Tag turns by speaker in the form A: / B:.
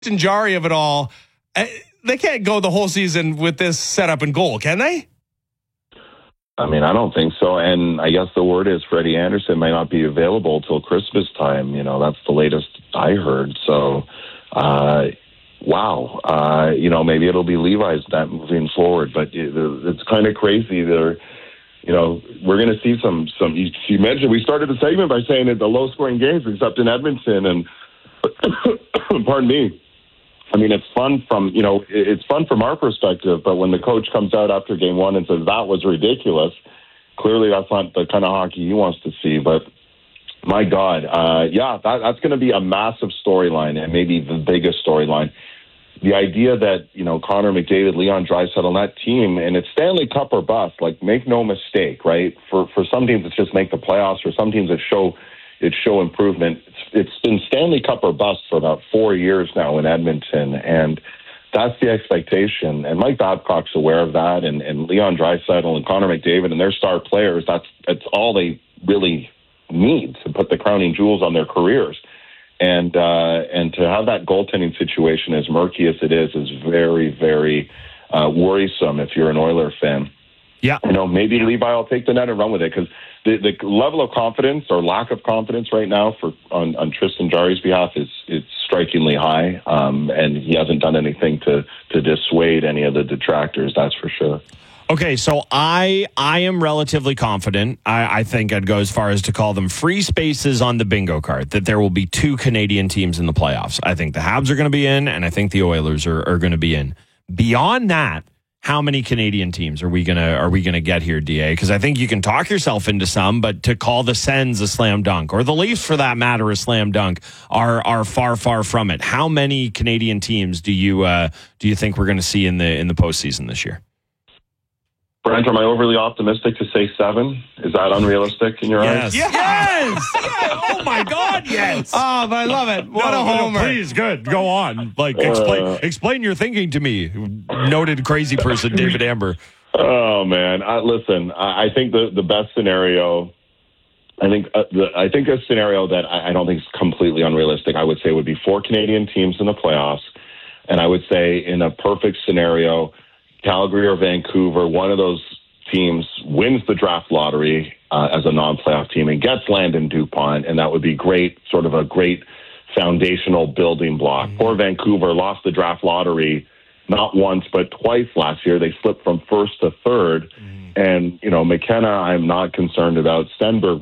A: Jari of it all, they can't go the whole season with this setup and goal, can they?
B: I mean, I don't think so. And I guess the word is Freddie Anderson might not be available till Christmas time. You know, that's the latest I heard. So, wow. Maybe it'll be Levi's that moving forward. But it's kind of crazy. We're going to see some. You mentioned we started the segment by saying it's the low-scoring games, except in Edmonton. And pardon me. I mean, it's fun from our perspective, but when the coach comes out after game one and says that was ridiculous, clearly that's not the kind of hockey he wants to see. But my God, that's going to be a massive storyline and maybe the biggest storyline. The idea that, Connor McDavid, Leon Draisaitl on that team, and it's Stanley Cup or bust, like make no mistake, right? For some teams it's just make the playoffs, for some teams it's show improvement. It's been Stanley Cup or bust for about 4 years now in Edmonton, and that's the expectation. And Mike Babcock's aware of that, and Leon Draisaitl and Connor McDavid and their star players, that's all they really need to put the crowning jewels on their careers. And to have that goaltending situation as murky as it is very, very worrisome if you're an Oilers fan.
A: Yeah.
B: Maybe Levi will take the net and run with it, because the level of confidence or lack of confidence right now on Tristan Jarry's behalf is strikingly high, and he hasn't done anything to dissuade any of the detractors, that's for sure.
C: Okay, so I am relatively confident. I think I'd go as far as to call them free spaces on the bingo card, that there will be 2 Canadian teams in the playoffs. I think the Habs are going to be in, and I think the Oilers are going to be in. Beyond that, how many Canadian teams are we gonna get here, DA? Because I think you can talk yourself into some, but to call the Sens a slam dunk, or the Leafs for that matter a slam dunk, are far, far from it. How many Canadian teams do you think we're going to see in the postseason this year?
B: Brent, am I overly optimistic to say 7? Is that unrealistic in your eyes?
A: Yes! Oh my God, yes! Oh, but I love it. What a homer.
C: Please, good. Go on. Explain your thinking to me, noted crazy person David Amber.
B: Oh, man. Listen, I think the best scenario, I think a scenario that I don't think is completely unrealistic, I would say would be 4 Canadian teams in the playoffs. And I would say in a perfect scenario, Calgary or Vancouver, one of those teams wins the draft lottery as a non-playoff team and gets Landon Dupont, and that would be great, sort of a great foundational building block. Poor Vancouver lost the draft lottery not once but twice last year. They slipped from first to third, and McKenna I'm not concerned about. Stenberg